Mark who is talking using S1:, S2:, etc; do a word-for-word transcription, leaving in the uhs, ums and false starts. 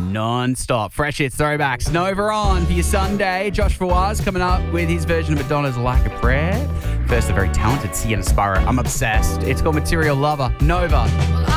S1: Non-stop. Fresh hits, throwbacks. Nova on for your Sunday. Josh Fawaz coming up with his version of Madonna's Like a Prayer. First, the very talented Sienna Sparrow. I'm obsessed. It's called Material Lover. Nova.